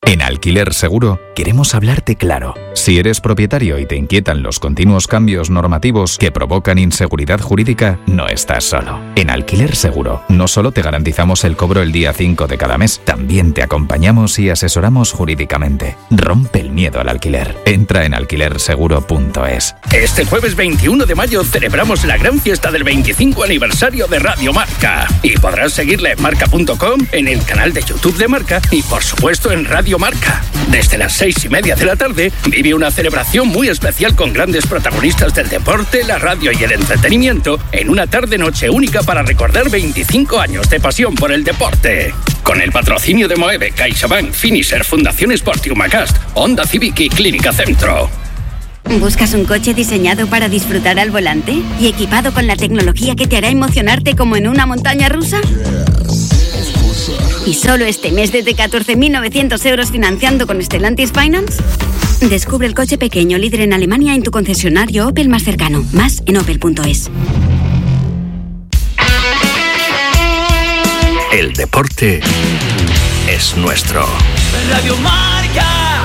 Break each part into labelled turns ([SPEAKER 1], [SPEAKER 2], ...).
[SPEAKER 1] En Alquiler Seguro queremos hablarte claro. Si eres propietario y te inquietan los continuos cambios normativos que provocan inseguridad jurídica, no estás solo. En Alquiler Seguro no solo te garantizamos el cobro el día 5 de cada mes, también te acompañamos y asesoramos jurídicamente. Rompe el miedo al alquiler. Entra en alquilerseguro.es.
[SPEAKER 2] Este jueves 21 de mayo celebramos la gran fiesta del 25 aniversario de Radio Marca. Y podrás seguirla en marca.com, en el canal de YouTube de Marca y por supuesto en Radio Marca. Desde las 6:30 de la tarde vive una celebración muy especial con grandes protagonistas del deporte, la radio y el entretenimiento en una tarde-noche única para recordar 25 años de pasión por el deporte. Con el patrocinio de Moeve, CaixaBank, Finisher, Fundación Sport y Humacast, Honda Civic y Clínica Centro.
[SPEAKER 3] ¿Buscas un coche diseñado para disfrutar al volante y equipado con la tecnología que te hará emocionarte como en una montaña rusa? ¿Y solo este mes desde 14.900 euros financiando con Stellantis Finance? Descubre el coche pequeño líder en Alemania en tu concesionario Opel más cercano. Más en opel.es.
[SPEAKER 2] El deporte es nuestro.
[SPEAKER 4] Radio Marca.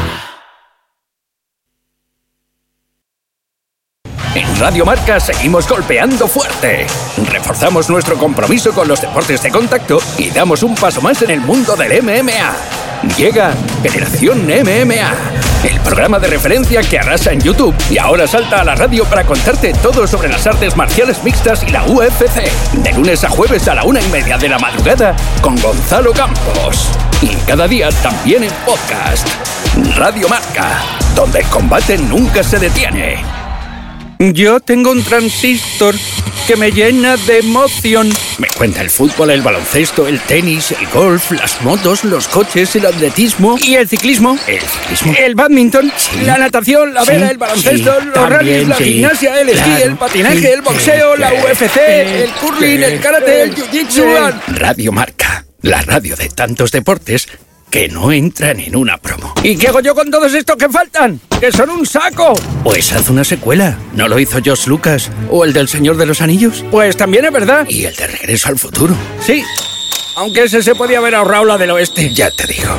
[SPEAKER 2] En Radio Marca seguimos golpeando fuerte. Reforzamos nuestro compromiso con los deportes de contacto y damos un paso más en el mundo del MMA. Llega Generación MMA, el programa de referencia que arrasa en YouTube y ahora salta a la radio para contarte todo sobre las artes marciales mixtas y la UFC. De lunes a jueves a la 1:30 de la madrugada con Gonzalo Campos. Y cada día también en podcast. Radio Marca, donde el combate nunca se detiene. Yo tengo un transistor que me llena de emoción. Me cuenta el fútbol, el baloncesto, el tenis, el golf, las motos, los coches, el atletismo y el ciclismo. ¿El ciclismo? El badminton, la natación, la vela, el baloncesto, los rallies, la gimnasia, el esquí, el patinaje, el boxeo, la UFC, el curling, el karate, el jiu-jitsu. Radio Marca, la radio de tantos deportes que no entran en una promo. ¿Y qué hago yo con todos estos que faltan? ¡Que son un saco! Pues haz una secuela. ¿No lo hizo George Lucas? ¿O el del Señor de los Anillos? Pues también es verdad. ¿Y el de Regreso al Futuro? Sí, aunque ese se podía haber ahorrado la del oeste. Ya te digo.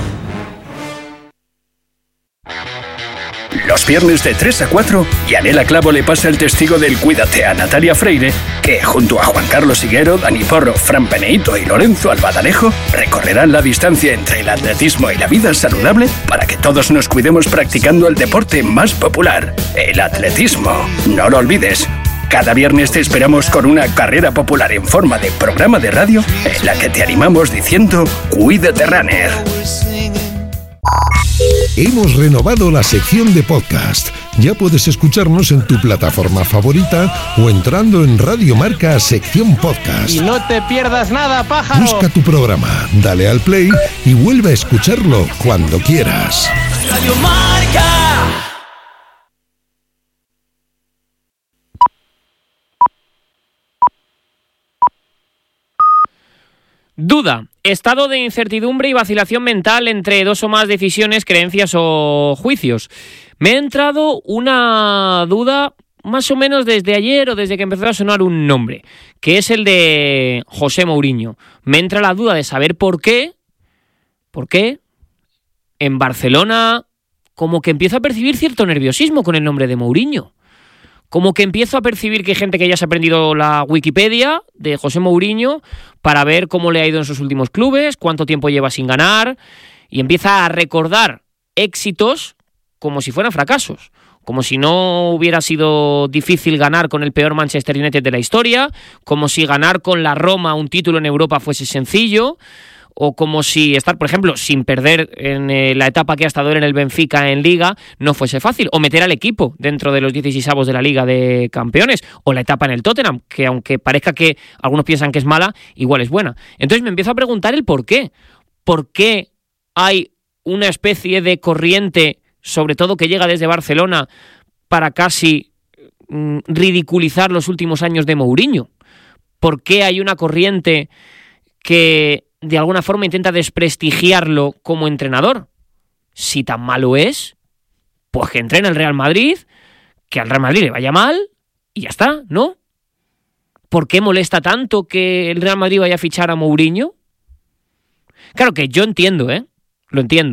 [SPEAKER 2] Los viernes de 3 a 4, Yanela Clavo le pasa el testigo del Cuídate a Natalia Freire, que junto a Juan Carlos Higuero, Dani Porro, Fran Peneito y Lorenzo Albadalejo recorrerán la distancia entre el atletismo y la vida saludable para que todos nos cuidemos practicando el deporte más popular, el atletismo. No lo olvides. Cada viernes te esperamos con una carrera popular en forma de programa de radio en la que te animamos diciendo Cuídate Runner.
[SPEAKER 5] Hemos renovado la sección de podcast. Ya puedes escucharnos en tu plataforma favorita o entrando en Radio Marca sección podcast.
[SPEAKER 6] Y no te pierdas nada, pájaro.
[SPEAKER 5] Busca tu programa, dale al play y vuelve a escucharlo cuando quieras.
[SPEAKER 4] Radio Marca.
[SPEAKER 7] Duda, estado de incertidumbre y vacilación mental entre dos o más decisiones, creencias o juicios. Me ha entrado una duda más o menos desde ayer o desde que empezó a sonar un nombre, que es el de José Mourinho. Me entra la duda de saber por qué en Barcelona como que empiezo a percibir cierto nerviosismo con el nombre de Mourinho. Como que empiezo a percibir que hay gente que ya se ha aprendido la Wikipedia de José Mourinho para ver cómo le ha ido en sus últimos clubes, cuánto tiempo lleva sin ganar, y empieza a recordar éxitos como si fueran fracasos, como si no hubiera sido difícil ganar con el peor Manchester United de la historia, como si ganar con la Roma un título en Europa fuese sencillo, o como si estar, por ejemplo, sin perder en la etapa que ha estado en el Benfica en Liga no fuese fácil, o meter al equipo dentro de los 16avos de la Liga de Campeones, o la etapa en el Tottenham, que aunque parezca que algunos piensan que es mala, igual es buena. Entonces me empiezo a preguntar el por qué. ¿Por qué hay una especie de corriente, sobre todo que llega desde Barcelona, para casi ridiculizar los últimos años de Mourinho? ¿Por qué hay una corriente que de alguna forma intenta desprestigiarlo como entrenador? Si tan malo es, pues que entrene el Real Madrid, que al Real Madrid le vaya mal y ya está, ¿no? ¿Por qué molesta tanto que el Real Madrid vaya a fichar a Mourinho? Claro que yo entiendo, lo entiendo.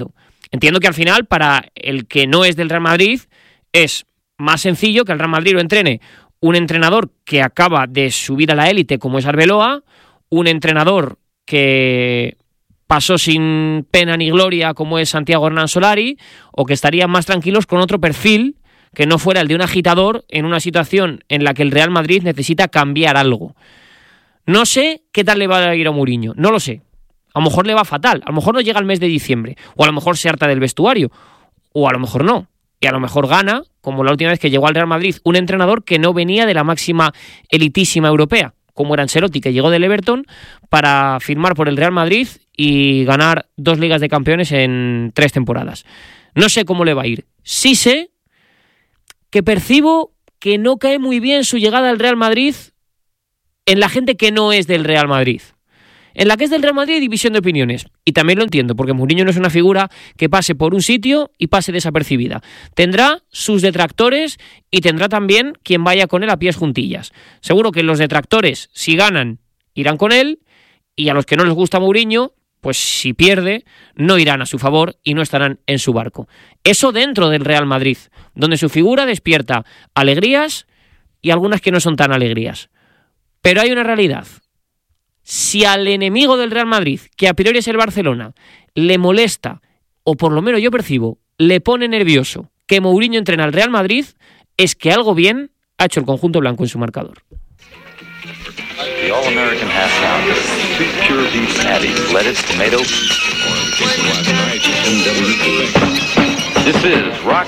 [SPEAKER 7] Entiendo que al final, para el que no es del Real Madrid, es más sencillo que el Real Madrid lo entrene un entrenador que acaba de subir a la élite como es Arbeloa, un entrenador que pasó sin pena ni gloria como es Santiago Hernán Solari, o que estarían más tranquilos con otro perfil que no fuera el de un agitador en una situación en la que el Real Madrid necesita cambiar algo. No sé qué tal le va a ir a Mourinho, no lo sé. A lo mejor le va fatal, a lo mejor no llega el mes de diciembre, o a lo mejor se harta del vestuario, o a lo mejor no. Y a lo mejor gana, como la última vez que llegó al Real Madrid, un entrenador que no venía de la máxima elitísima europea, como era Ancelotti, que llegó del Everton para firmar por el Real Madrid y ganar 2 Ligas de Campeones en 3 temporadas. No sé cómo le va a ir. Sí sé que percibo que no cae muy bien su llegada al Real Madrid en la gente que no es del Real Madrid. En la que es del Real Madrid hay división de opiniones. Y también lo entiendo, porque Mourinho no es una figura que pase por un sitio y pase desapercibida. Tendrá sus detractores y tendrá también quien vaya con él a pies juntillas. Seguro que los detractores, si ganan, irán con él, y a los que no les gusta Mourinho, pues si pierde, no irán a su favor y no estarán en su barco. Eso dentro del Real Madrid, donde su figura despierta alegrías y algunas que no son tan alegrías. Pero hay una realidad. Si al enemigo del Real Madrid, que a priori es el Barcelona, le molesta, o por lo menos yo percibo, le pone nervioso que Mourinho entrena al Real Madrid, es que algo bien ha hecho el conjunto blanco en su marcador.
[SPEAKER 8] The All-American Half Pounder, 2 pure beef patties, lettuce, tomato. This is Rock